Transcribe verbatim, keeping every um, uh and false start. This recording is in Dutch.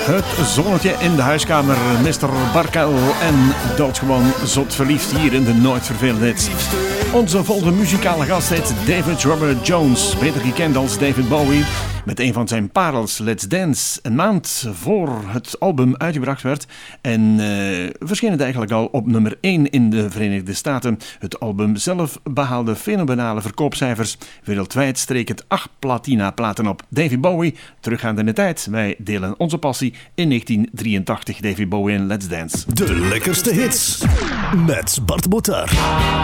Het zonnetje in de huiskamer, mister Barkel en doodgewoon zot verliefd hier in de Nooit Vervelend Hits. Onze volgende muzikale gast heet David Robert Jones, beter gekend als David Bowie, met een van zijn parels, Let's Dance. Een maand voor het album uitgebracht werd en uh, verscheen het eigenlijk al op nummer één in de Verenigde Staten. Het album zelf behaalde fenomenale verkoopcijfers. Wereldwijd streek het acht platina-platen op. David Bowie, teruggaande in de tijd. Wij delen onze passie in negentien drieëntachtig. David Bowie en Let's Dance. De lekkerste hits met Bart Botar.